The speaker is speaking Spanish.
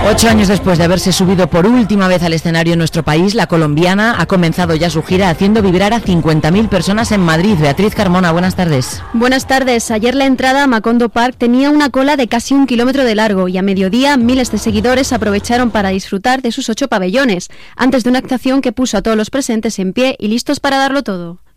8 años después de haberse subido por última vez al escenario en nuestro país, la colombiana ha comenzado ya su gira haciendo vibrar a 50.000 personas en Madrid. Beatriz Carmona, buenas tardes. Buenas tardes. Ayer la entrada a Macondo Park tenía una cola de casi 1 kilómetro de largo y a mediodía miles de seguidores aprovecharon para disfrutar de sus 8 pabellones, antes de una actuación que puso a todos los presentes en pie y listos para darlo todo.